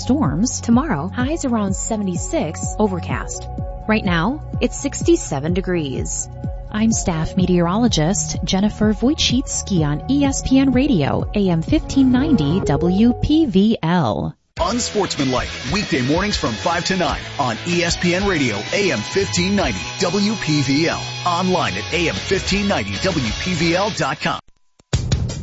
storms. Tomorrow, highs around 76, overcast. Right now, it's 67 degrees. I'm staff meteorologist Jennifer Wojcicki on ESPN Radio, AM 1590 WPVL. Unsportsmanlike, weekday mornings from 5 to 9 on ESPN Radio, AM 1590 WPVL. Online at AM1590WPVL.com.